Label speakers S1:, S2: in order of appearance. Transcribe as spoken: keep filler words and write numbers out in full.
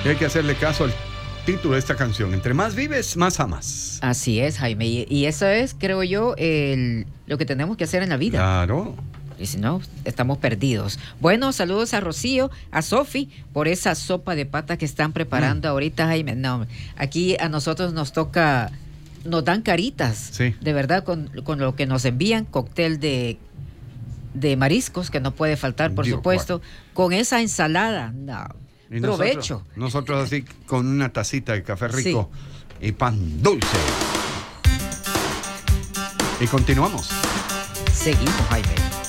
S1: Y hay que hacerle caso al título de esta canción. Entre más vives, más amas.
S2: Así es, Jaime. Y, y eso es, creo yo, el, lo que tenemos que hacer en la vida.
S1: Claro.
S2: Y si no, estamos perdidos. Bueno, saludos a Rocío, a Sofi, por esa sopa de pata que están preparando mm. ahorita, Jaime. No, aquí a nosotros nos toca, nos dan caritas,
S1: sí.
S2: de verdad, con, con lo que nos envían, cóctel de, de mariscos, que no puede faltar, por Dios, supuesto, bueno. Con esa ensalada, no,
S1: y
S2: provecho.
S1: Nosotros, nosotros así, con una tacita de café rico sí. y pan dulce. Y continuamos.
S2: Seguimos, Jaime.